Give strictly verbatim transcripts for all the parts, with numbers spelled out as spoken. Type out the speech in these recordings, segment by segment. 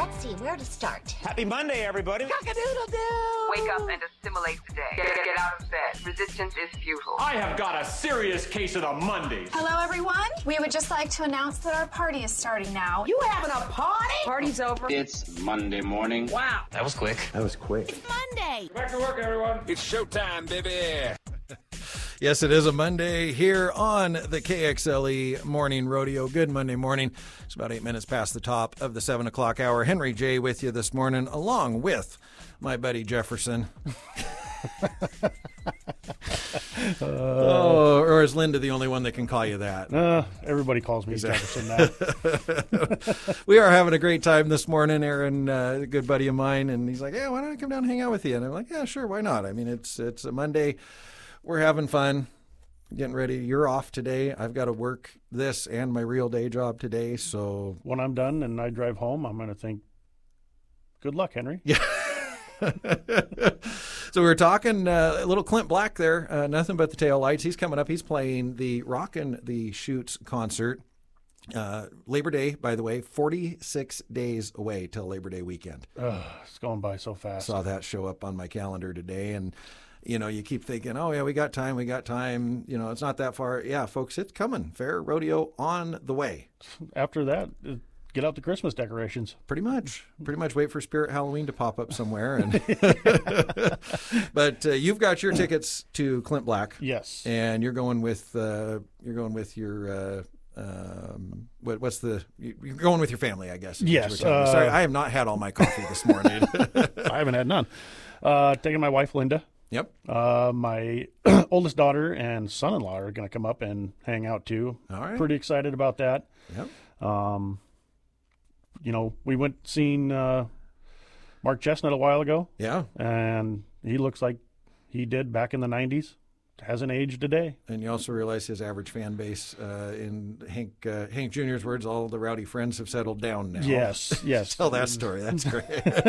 Let's see where to start. Happy Monday, everybody. Cock-a-doodle-doo! Wake up and assimilate today. Get, get, get out of bed. Resistance is futile. I have got a serious case of the Mondays. Hello, everyone. We would just like to announce that our party is starting now. You having a party? Party's over. It's Monday morning. Wow. That was quick. That was quick. It's Monday. Back to work, everyone. It's showtime, baby. Yes, it is a Monday here on the K X L E Morning Rodeo. Good Monday morning. It's about eight minutes past the top of the seven o'clock hour. Henry J. with you this morning, along with my buddy Jefferson. uh, oh, or is Linda the only one that can call you that? Uh, everybody calls me Jefferson now. We are having a great time this morning. Aaron, uh, a good buddy of mine, and he's like, yeah, why don't I come down and hang out with you? And I'm like, yeah, sure, why not? I mean, it's it's a Monday. We're having fun, getting ready. You're off today. I've got to work this and my real day job today. So when I'm done and I drive home, I'm going to think, good luck, Henry. Yeah. So we were talking uh, a little Clint Black there, uh, nothing but the tail lights. He's coming up. He's playing the Rockin' the Chutes concert. Uh, Labor Day, by the way, forty-six days away till Labor Day weekend. Uh, it's going by so fast. Saw that show up on my calendar today, and you know, you keep thinking, oh, yeah, we got time, we got time. You know, it's not that far. Yeah, folks, it's coming. Fair rodeo on the way. After that, get out the Christmas decorations. Pretty much. Pretty much wait for Spirit Halloween to pop up somewhere. And But uh, you've got your tickets to Clint Black. Yes. And you're going with uh, you're going with your uh, um, what, what's the you're going with your family, I guess. Yes. Uh, Sorry, I have not had all my coffee this morning. I haven't had none. Uh, taking my wife, Linda. Yep. Uh, my oldest daughter and son-in-law are going to come up and hang out too. All right. Pretty excited about that. Yep. Um, you know, we went seen uh, Mark Chestnut a while ago. Yeah. And he looks like he did back in the nineties. Hasn't aged a day. And you also realize his average fan base, uh, in Hank uh, Hank Junior's words, all the rowdy friends have settled down now. Yes, yes. Tell that story. That's great.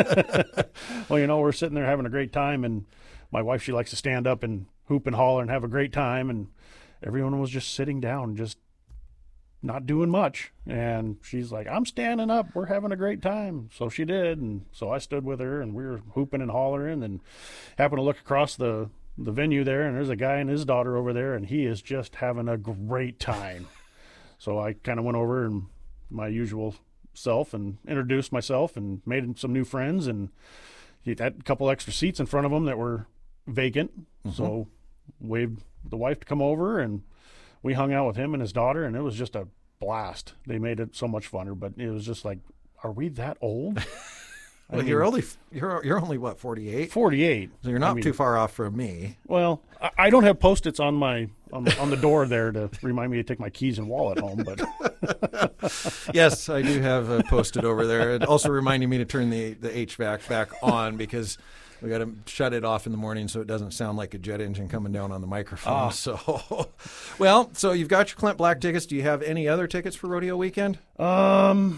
Well, you know, we're sitting there having a great time, and my wife, she likes to stand up and hoop and holler and have a great time, and everyone was just sitting down, just not doing much. And she's like, I'm standing up. We're having a great time. So she did, and so I stood with her, and we were hooping and hollering, and happened to look across the the venue there, and there's a guy and his daughter over there, and he is just having a great time. So I kind of went over and my usual self and introduced myself and made some new friends, and he had a couple extra seats in front of him that were vacant. Mm-hmm. So waved the wife to come over, and we hung out with him and his daughter, and it was just a blast. They made it so much funner, but it was just like, are we that old? Well, I mean, you're only you're you're only what forty-eight. forty-eight. So you're not I mean, too far off from me. Well, I, I don't have Post-its on my on the, on the door there to remind me to take my keys and wallet home. But yes, I do have a Post-it over there. And also reminding me to turn the the H V A C back on because we got to shut it off in the morning so it doesn't sound like a jet engine coming down on the microphone. Ah. So, well, so you've got your Clint Black tickets. Do you have any other tickets for rodeo weekend? um.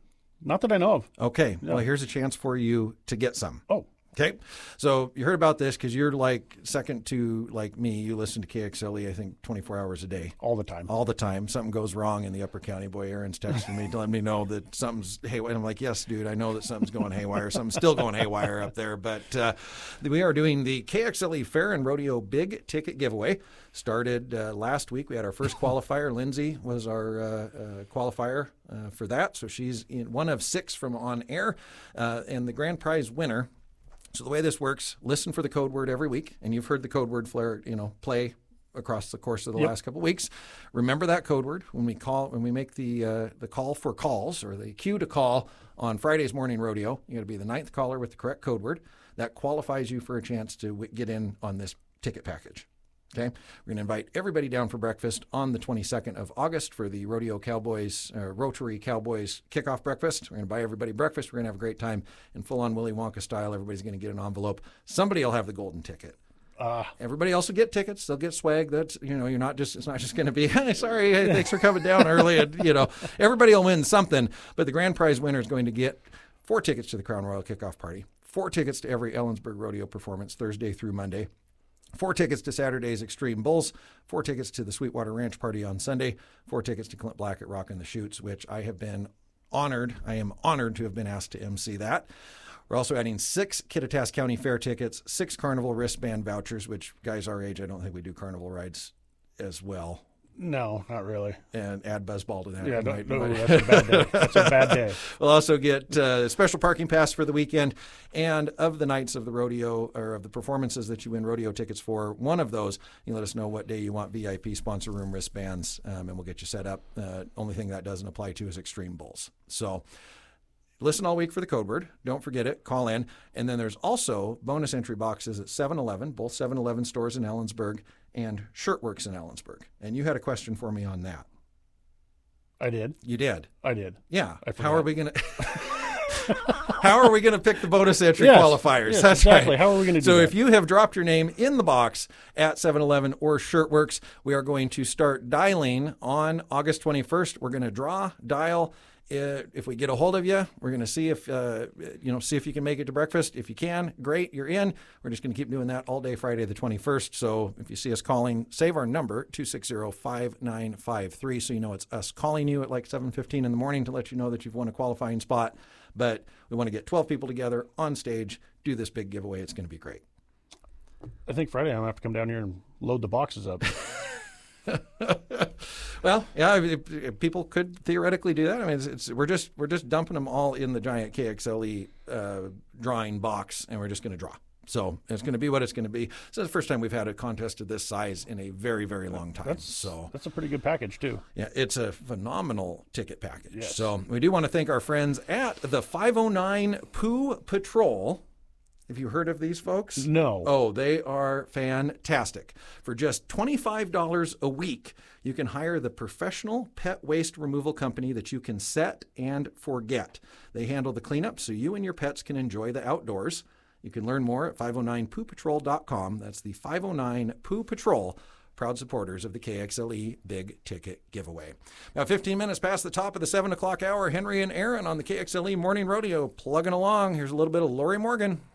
Not that I know of. Okay. No. Well, here's a chance for you to get some. Oh. Okay. So you heard about this because you're like second to like me. You listen to K X L E, I think, twenty-four hours a day. All the time. All the time. Something goes wrong in the Upper County. Boy, Aaron's texting me to let me know that something's haywire. I'm like, yes, dude, I know that something's going haywire. Something's still going haywire up there. But uh, we are doing the K X L E Fair and Rodeo Big Ticket Giveaway. Started uh, last week. We had our first qualifier. Lindsay was our uh, uh, qualifier uh, for that. So she's in one of six from on air. Uh, and the grand prize winner. So the way this works, listen for the code word every week. And you've heard the code word flare, you know, play across the course of the yep. last couple of weeks. Remember that code word when we call when we make the uh, the call for calls or the cue to call on Friday's morning rodeo. You got to be the ninth caller with the correct code word. That qualifies you for a chance to w- get in on this ticket package. Okay, we're going to invite everybody down for breakfast on the twenty-second of August for the Rodeo Cowboys, uh, Rotary Cowboys kickoff breakfast. We're going to buy everybody breakfast. We're going to have a great time in full-on Willy Wonka style. Everybody's going to get an envelope. Somebody will have the golden ticket. Uh, Everybody else will get tickets. They'll get swag. That's, you know, you're not just, it's not just going to be, hey, sorry, hey, thanks for coming down early. And, you know, everybody will win something. But the grand prize winner is going to get four tickets to the Crown Royal kickoff party, four tickets to every Ellensburg Rodeo performance Thursday through Monday. Four tickets to Saturday's Extreme Bulls, four tickets to the Sweetwater Ranch Party on Sunday, four tickets to Clint Black at Rockin' the Chutes, which I have been honored. I am honored to have been asked to emcee that. We're also adding six Kittitas County Fair tickets, six Carnival wristband vouchers, which guys our age, I don't think we do Carnival rides as well. No, not really. And add Buzzball to that. Yeah, You don't, might- no, might- that's a bad day. That's a bad day. We'll also get uh, a special parking pass for the weekend. And of the nights of the rodeo, or of the performances that you win rodeo tickets for, one of those, you let us know what day you want V I P sponsor room wristbands, um, and we'll get you set up. Uh, only thing that doesn't apply to is Extreme Bulls. So listen all week for the code word. Don't forget it. Call in. And then there's also bonus entry boxes at seven eleven, both seven eleven stores in Ellensburg and Shirtworks in Ellensburg. And you had a question for me on that. I did. You did. I did. Yeah. I How are forgot. we going to How are we going to pick the bonus entry Yes. qualifiers? Yes, That's exactly. right. How are we gonna do So that? if you have dropped your name in the box at seven eleven or Shirtworks, we are going to start dialing on August twenty-first. We're going to draw, dial. Uh, If we get a hold of you, we're going to see if uh, you know see if you can make it to breakfast. If you can, great, you're in. We're just going to keep doing that all day Friday the twenty-first. So if you see us calling, save our number two six zero, five nine five three, so you know it's us calling you at like seven fifteen in the morning to let you know that you've won a qualifying spot. But we want to get twelve people together on stage, do this big giveaway. It's going to be great. I think Friday I'm going to have to come down here and load the boxes up. Well, yeah, if, if people could theoretically do that. I mean, it's, it's we're just we're just dumping them all in the giant K X L E uh, drawing box, and we're just going to draw. So it's going to be what it's going to be. So it's the first time we've had a contest of this size in a very, very long time. That's so that's a pretty good package too. yeah, it's a phenomenal ticket package. Yes. So we do want to thank our friends at the five oh nine Pooh Patrol. Have you heard of these folks? No. Oh, they are fantastic. For just twenty-five dollars a week, you can hire the professional pet waste removal company that you can set and forget. They handle the cleanup so you and your pets can enjoy the outdoors. You can learn more at five oh nine poo patrol dot com. That's the five oh nine Pooh Patrol, proud supporters of the K X L E Big Ticket Giveaway. Now, fifteen minutes past the top of the seven o'clock hour, Henry and Aaron on the K X L E Morning Rodeo plugging along. Here's a little bit of Lori Morgan.